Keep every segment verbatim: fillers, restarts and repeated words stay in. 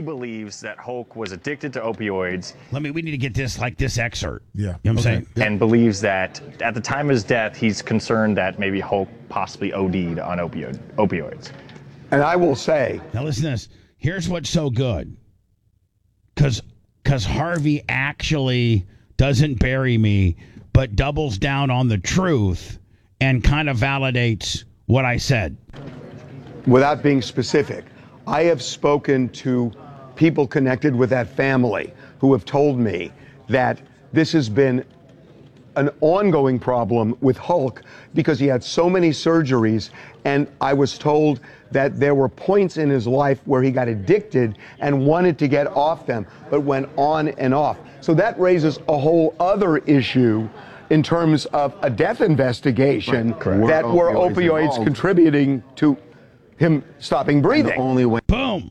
believes that Hulk was addicted to opioids. Let me. We need to get this like this excerpt. Yeah. You know what I'm Okay. saying? Yeah. And believes that at the time of his death, he's concerned that maybe Hulk possibly O D'd on opioid, opioids. And I will say, Now listen to this. Here's what's so good. Because because Harvey actually doesn't bury me, but doubles down on the truth and kind of validates what I said. without being specific, I have spoken to people connected with that family who have told me that this has been an ongoing problem with Hulk because he had so many surgeries, and I was told that there were points in his life where he got addicted and wanted to get off them, but went on and off. So that raises a whole other issue in terms of a death investigation Right, that were opioids opioids involved. contributing to him stopping breathing. The only way Boom.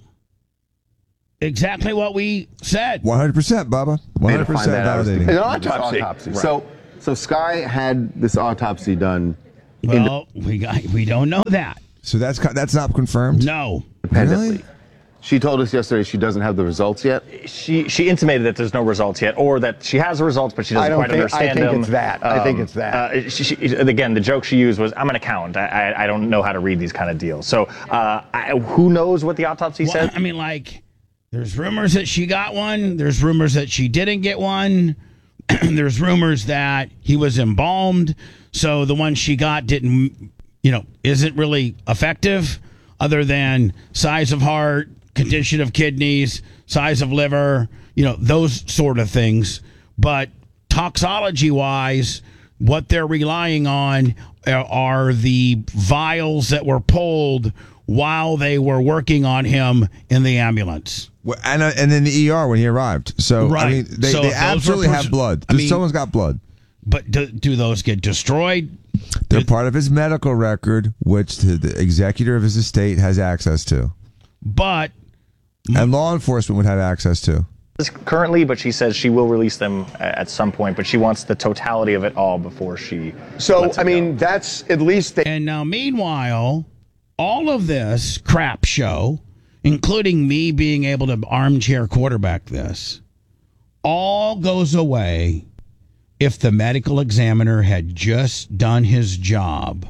Exactly what we said. one hundred percent, Bubba. one hundred percent find that out is validating. An this autopsy. autopsy. So, so Sky had this autopsy done Well, we got we don't know that. So that's co- that's not confirmed? No. independently. Really? She told us yesterday she doesn't have the results yet. She she intimated that there's no results yet, or that she has the results, but she doesn't I don't quite think- I understand think them. it's that. I think it's that. Uh, she, she, again, the joke she used was, "I'm an accountant. I, I, I don't know how to read these kind of deals." So, uh, I, who knows what the autopsy Well, said? I mean, like, there's rumors that she got one. There's rumors that she didn't get one. There's rumors that he was embalmed. So the one she got didn't, you know, isn't really effective other than size of heart, condition of kidneys, size of liver, you know, those sort of things. But toxology wise, what they're relying on are the vials that were pulled while they were working on him in the ambulance. Well, and uh, and in the E R when he arrived. So I Right. mean, they, So they if those were absolutely pers- have blood. I mean- Someone's got blood. But do, do those get destroyed? They're part of his medical record, which the, the executor of his estate has access to, But and law enforcement would have access to. Currently, but she says she will release them a- at some point, but she wants the totality of it all before she. So, lets it I mean, go. that's at least they. and now meanwhile, all of this crap show, including me being able to armchair quarterback this, all goes away if the medical examiner had just done his job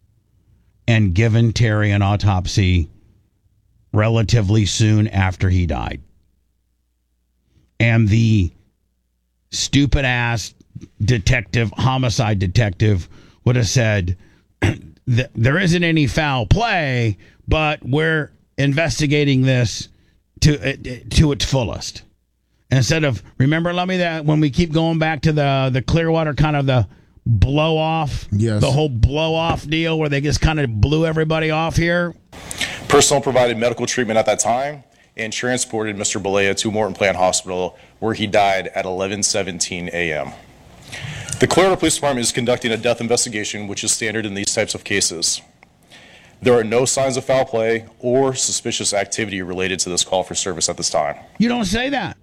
and given Terry an autopsy relatively soon after he died. And the stupid ass detective, homicide detective, would have said, th- there isn't any foul play, but we're investigating this to uh, to its fullest. Instead of, remember, Lummy, that when we keep going back to the the Clearwater kind of the blow off, Yes. the whole blow off deal where they just kind of blew everybody off here. Personnel provided medical treatment at that time and transported Mister Balea to Morton Plant Hospital, where he died at eleven seventeen a.m. The Clearwater Police Department is conducting a death investigation, which is standard in these types of cases. There are no signs of foul play or suspicious activity related to this call for service at this time. You don't say that.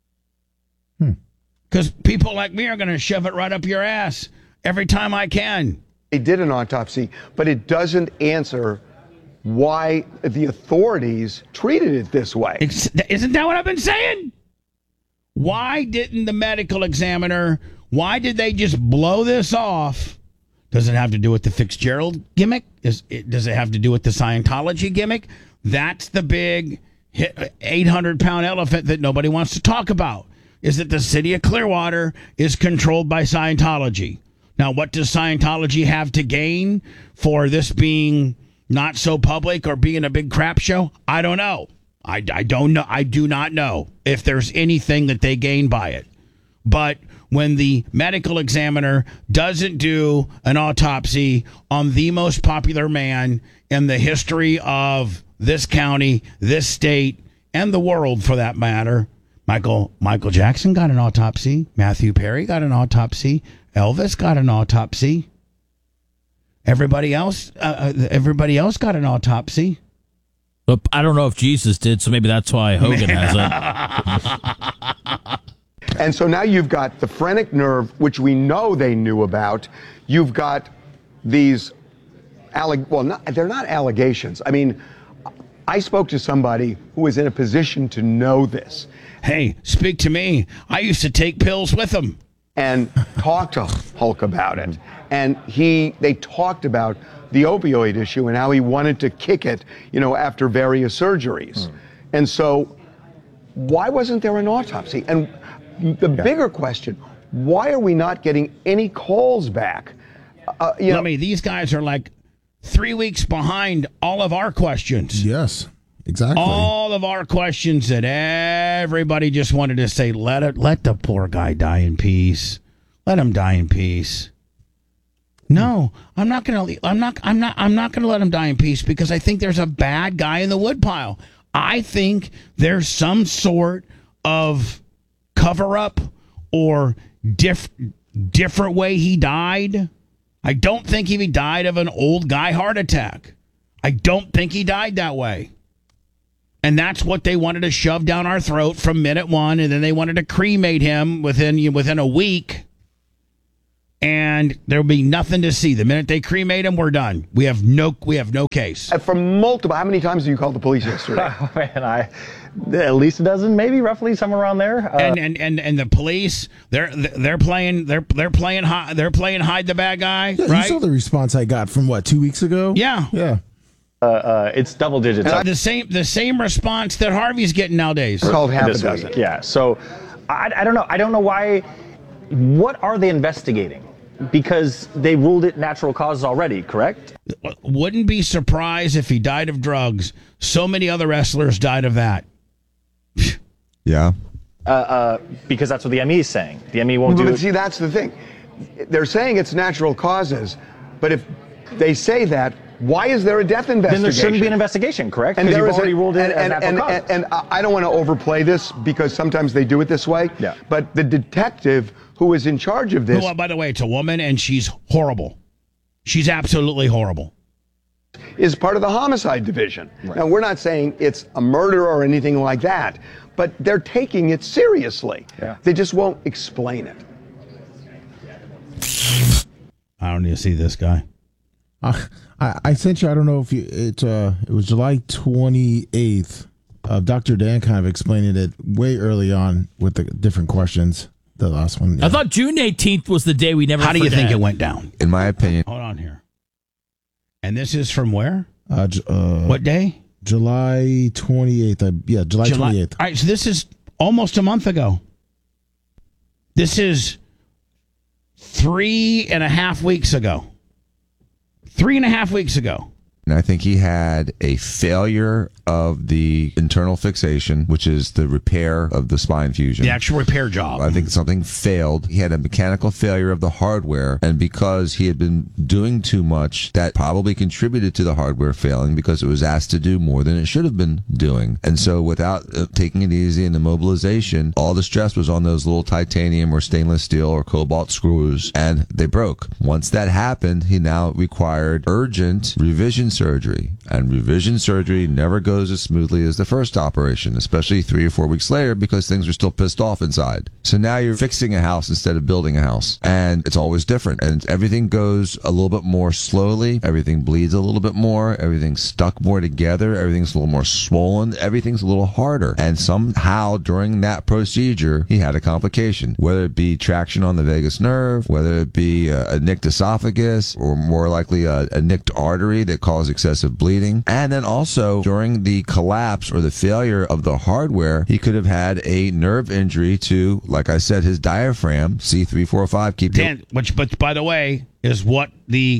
Because people like me are going to shove it right up your ass every time I can. They did an autopsy, but it doesn't answer why the authorities treated it this way. It's, isn't that what I've been saying? Why didn't the medical examiner, why did they just blow this off? Does it have to do with the Fitzgerald gimmick? Is it, does it have to do with the Scientology gimmick? That's the big eight hundred pound elephant that nobody wants to talk about, is that the city of Clearwater is controlled by Scientology. Now, what does Scientology have to gain for this being not so public or being a big crap show? I don't know. I, I don't know. I do not know if there's anything that they gain by it. But when the medical examiner doesn't do an autopsy on the most popular man in the history of this county, this state, and the world for that matter, Michael Michael Jackson got an autopsy. Matthew Perry got an autopsy. Elvis got an autopsy. Everybody else, uh, everybody else got an autopsy. But I don't know if Jesus did, so maybe that's why Hogan has it. And so now you've got the phrenic nerve, which we know they knew about. You've got these, alleg- well, not, they're not allegations. I mean, I spoke to somebody who was in a position to know this Hey, speak to me. I used to take pills with him. and talked to Hulk about it. And he, they talked about the opioid issue and how he wanted to kick it, you know, after various surgeries. And so, why wasn't there an autopsy? And the bigger question, why are we not getting any calls back? Uh, you know, I mean, these guys are like three weeks behind all of our questions. Yes, exactly. All of our questions that everybody just wanted to say, let it, let the poor guy die in peace. Let him die in peace. No, I'm not gonna. I'm not. I'm not. I'm not gonna let him die in peace because I think there's a bad guy in the woodpile. I think there's some sort of cover up or diff, different way he died. I don't think he died of an old guy heart attack. I don't think he died that way. And that's what they wanted to shove down our throat from minute one, and then they wanted to cremate him within within a week. And there'll be nothing to see. The minute they cremate him, we're done. We have no we have no case. for multiple, how many times have you called the police yesterday? Oh, man, I at least a dozen, maybe roughly somewhere around there. Uh, And, and and and the police, they're they're playing they're they're playing hi- they're playing hide the bad guy, Yeah, right? You saw the response I got from what, two weeks ago? Yeah. Yeah. uh, uh, it's double digits. the same the same response that Harvey's getting nowadays. Called half a this dozen. week. Yeah. So I, I don't know. I don't know why. What are they investigating? Because they ruled it natural causes already, correct? Wouldn't be surprised if he died of drugs. So many other wrestlers died of that. Yeah. Uh, uh, because that's what the M E is saying. The M E won't But do it. see, that's the thing. They're saying it's natural causes, but if they say that, why is there a death investigation? Then there shouldn't be an investigation, correct? And Because there you've is a- already ruled it and, as and, natural and, causes. and, and I don't want to overplay this because sometimes they do it this way. Yeah. But the detective who is in charge of this Who, uh, by the way, it's a woman, and she's horrible. She's absolutely horrible. is part of the homicide division. Now, we're not saying it's a murder or anything like that, but they're taking it seriously. Yeah. They just won't explain it. I don't need to see this guy. Uh, I, I sent you, I don't know if you, it, uh, it was July twenty-eighth. Uh, Doctor Dan kind of explaining it way early on with the different questions. The last one. I thought June eighteenth was the day we never How do you forget. think it went down? In my opinion, Hold on here. And this is from where? Uh, J- uh, What day? July twenty-eighth. I, yeah, July twenty-eighth. All right, so this is almost a month ago. This is three and a half weeks ago. Three and a half weeks ago. and I think he had a failure of the internal fixation, which is the repair of the spine fusion. The actual repair job. I think something failed. He had a mechanical failure of the hardware, and because he had been doing too much, that probably contributed to the hardware failing because it was asked to do more than it should have been doing. And so without uh, taking it easy in the mobilization, all the stress was on those little titanium or stainless steel or cobalt screws, and they broke. Once that happened, he now required urgent revision surgery, and revision surgery never goes as smoothly as the first operation, especially three or four weeks later because things are still pissed off inside. So now you're fixing a house instead of building a house, and it's always different, and everything goes a little bit more slowly, everything bleeds a little bit more, everything's stuck more together, everything's a little more swollen, everything's a little harder, and somehow during that procedure he had a complication, whether it be traction on the vagus nerve, whether it be a, a nicked esophagus, or more likely a, a nicked artery that caused excessive bleeding. And then also during the collapse or the failure of the hardware, he could have had a nerve injury to, like I said, his diaphragm, C three forty-five. Keep Dan, which, but by the way, is what the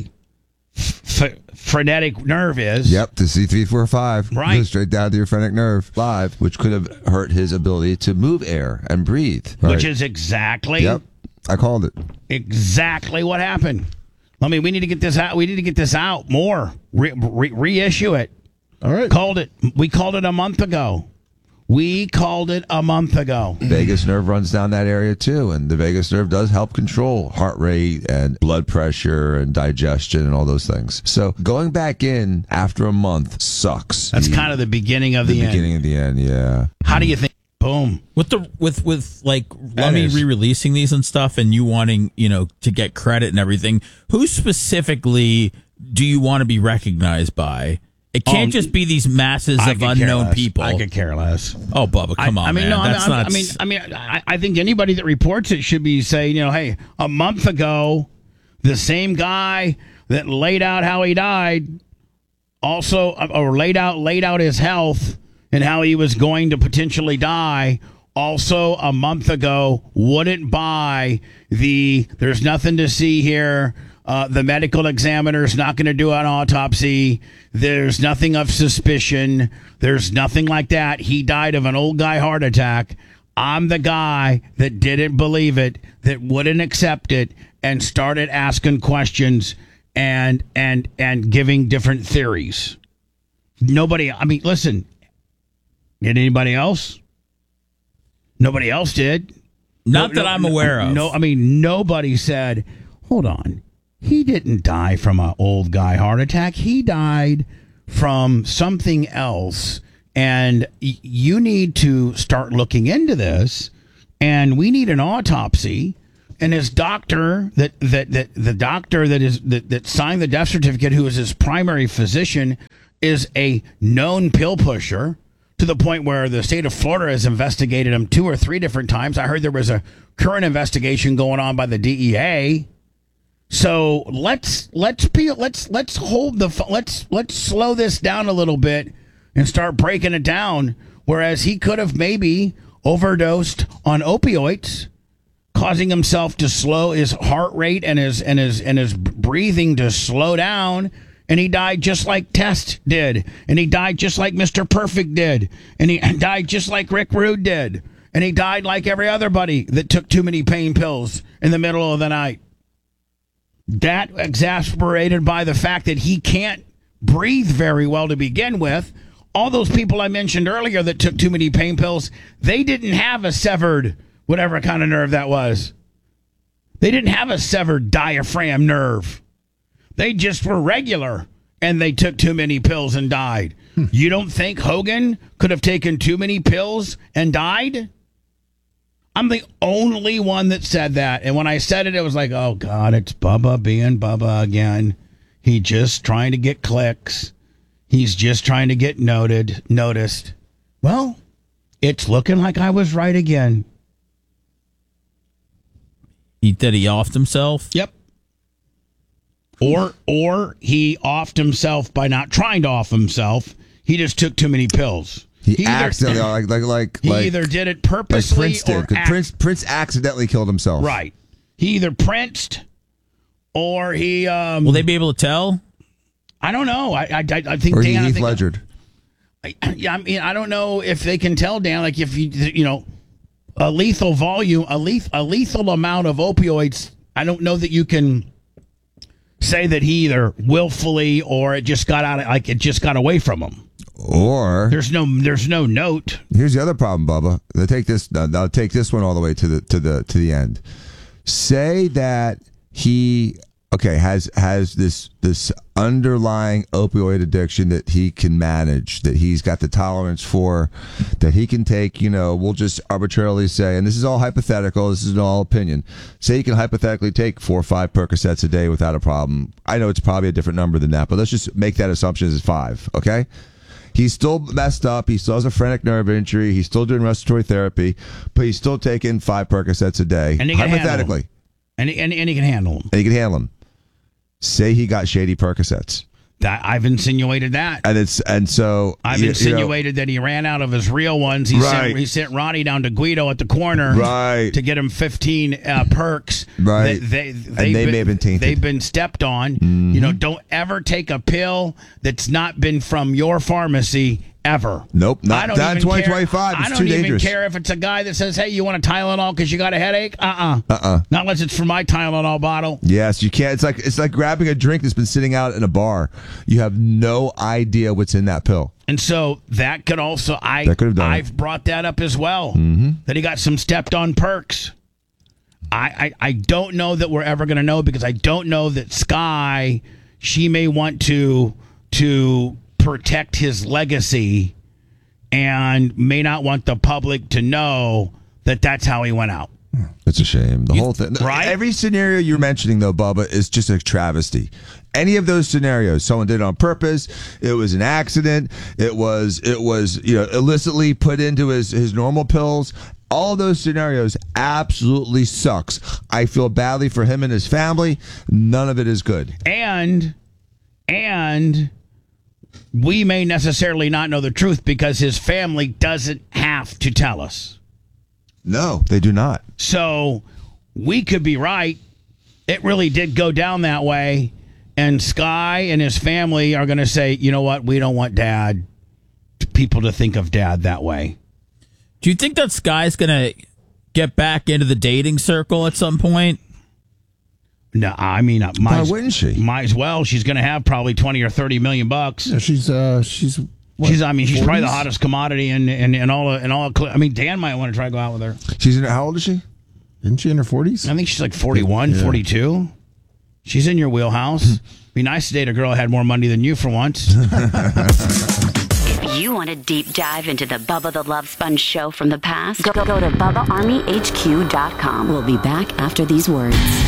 f- frenetic nerve is. Yep, the C three forty-five Right. goes straight down to your phrenic nerve live, which could have hurt his ability to move air and breathe. Which Right. is exactly, Yep, I called it. exactly what happened. I mean, we need to get this out. We need to get this out more. Re- re- reissue it. All right. Called it. We called it a month ago. We called it a month ago. Vagus nerve runs down that area too, and the vagus nerve does help control heart rate and blood pressure and digestion and all those things. So going back in after a month sucks. That's The- kind of the beginning of the, the beginning end. of the end. Yeah. How do you think? Boom. With the with with like That Lummy is- re-releasing these and stuff, and you wanting you know to get credit and everything, who specifically do you want to be recognized by It can't Um, just be these masses I of could care unknown less. people. I could care less. Oh, Bubba, come I, on, I mean, man. no, I mean, That's I, not. I mean, I mean, I, I think anybody that reports it should be saying, you know, hey, a month ago, the same guy that laid out how he died, also or laid out laid out his health and how he was going to potentially die. Also, a month ago, wouldn't buy the. There's nothing to see here. Uh, the medical examiner's not going to do an autopsy. There's nothing of suspicion. There's nothing like that. He died of an old guy heart attack. I'm the guy that didn't believe it, that wouldn't accept it, and started asking questions and and and giving different theories. Nobody, I mean, listen, did anybody else? Nobody else did. Not No, that no, I'm aware of. No, I mean, nobody said, hold on. He didn't die from an old guy heart attack. He died from something else. And y- you need to start looking into this. And we need an autopsy. And his doctor, that, that, that the doctor that is that, that signed the death certificate, who is his primary physician, is a known pill pusher to the point where the state of Florida has investigated him two or three different times. I heard there was a current investigation going on by the D E A. So let's let's be let's let's hold the let's let's slow this down a little bit and start breaking it down. Whereas he could have maybe overdosed on opioids, causing himself to slow his heart rate and his and his and his breathing to slow down, and he died just like Test did, and he died just like Mister Perfect did, and he died just like Rick Rude did, and he died like every other buddy that took too many pain pills in the middle of the night. That exasperated by the fact that he can't breathe very well to begin with. All those people I mentioned earlier that took too many pain pills, they didn't have a severed, whatever kind of nerve that was. They didn't have a severed diaphragm nerve. They just were regular, and they took too many pills and died. You don't think Hogan could have taken too many pills and died? I'm the only one that said that. And when I said it, it was like, oh, God, it's Bubba being Bubba again. He just trying to get clicks. He's just trying to get noted, noticed. Well, it's looking like I was right again. He did he offed himself? Yep. Or or he offed himself by not trying to off himself. He just took too many pills. He, He either- accidentally, like, like, like, He like, either did it like purposely Prince did. or 'Cause ac- Prince, Prince accidentally killed himself. right. He either princed or he. Um, Will they be able to tell? I don't know. I I, I think Or he Dan. I Heath think, Ledgered. I, yeah, I mean, I don't know if they can tell Dan. Like if you you know, a lethal volume, a leth, a lethal amount of opioids. I don't know that you can say that he either willfully or it just got out of, like it just got away from him. Or There's no there's no note. here's the other problem, Bubba. They'll take this. They'll take this one all the way to the to the to the end. Say that he okay has has this this underlying opioid addiction that he can manage, that he's got the tolerance for, that he can take. You know, we'll just arbitrarily say, and this is all hypothetical. This is all opinion. Say he can hypothetically take four or five Percocets a day without a problem. I know it's probably a different number than that, but let's just make that assumption as five. Okay. He's still messed up. He still has a phrenic nerve injury. He's still doing respiratory therapy, but he's still taking five Percocets a day. And he can hypothetically. handle them. And he, and, and he can handle them. And he can handle them. Say he got shady Percocets. That, I've insinuated that. And it's and so I've you- you know, insinuated that he ran out of his real ones. He, Right. sent, he sent Ronnie down to Guido at the corner Right. to get him fifteen uh, perks. Right. They, they, And they've they may have been tainted. They've been stepped on. You know, don't ever take a pill that's not been from your pharmacy ever. Nope, not- I don't not in even care- twenty twenty-five. It's I don't too even dangerous. care if it's a guy that says, hey, you want a Tylenol because you got a headache? Uh-uh. Uh-uh. Not unless it's from my Tylenol bottle. Yes, you can't. It's like it's like grabbing a drink that's been sitting out in a bar. You have no idea what's in that pill. And so that could also, I, That could have done I've it. brought that up as well, mm-hmm. that he got some stepped on perks. I, I, I don't know that we're ever going to know because I don't know that Sky, she may want to to protect his legacy and may not want the public to know that that's how he went out. It's a shame. The You- whole thing. right? Every scenario you're mentioning, though, Bubba, is just a travesty. Any of those scenarios, someone did it on purpose. It was an accident. It was, it was, you know, illicitly put into his, his normal pills. All those scenarios absolutely sucks. I feel badly for him and his family. None of it is good. And, and we may necessarily not know the truth because his family doesn't have to tell us. No, they do not. So we could be right. It really did go down that way. And Sky and his family are going to say, you know what? We don't want dad, people to think of dad that way. Do you think that Sky's going to get back into the dating circle at some point? No, I mean, uh, Why might, wouldn't she? might as well. She's going to have probably twenty or thirty million bucks. Yeah, she's uh, she's. What, she's, I mean, she's probably the forties? hottest commodity and and and all and all. I mean, Dan might want to try to go out with her. She's in, how old is she? Isn't she in her forties? I think she's like forty-one, Yeah. forty-two. She's in your wheelhouse. Be nice to date a girl that had more money than you for once. If you want a deep dive into the Bubba the Love Sponge show from the past, go, go to Bubba Army H Q dot com. We'll be back after these words.